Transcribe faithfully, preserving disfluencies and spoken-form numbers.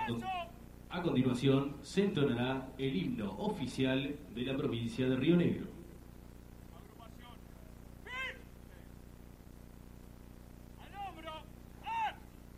A continuación se entonará el himno oficial de la provincia de Río Negro.